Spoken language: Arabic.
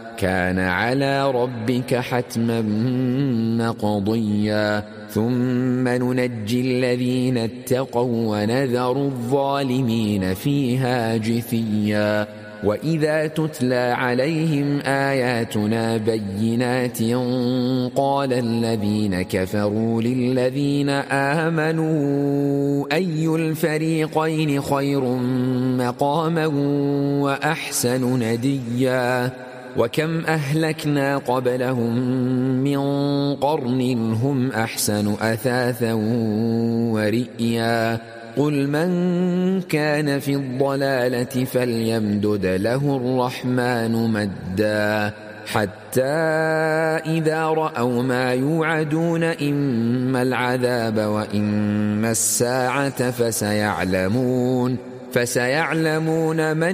كان على ربك حتما مقضيا ثم ننجي الذين اتقوا ونذر الظالمين فيها جثيا وإذا تتلى عليهم آياتنا بينات قال الذين كفروا للذين آمنوا أي الفريقين خير مقاما وأحسن نديا وكم أهلكنا قبلهم من قرن هم أحسن أثاثا ورئيا قل من كان في الضلالة فليمدد له الرحمن مدا حتى إذا رأوا ما يوعدون إما العذاب وإما الساعة فسيعلمون من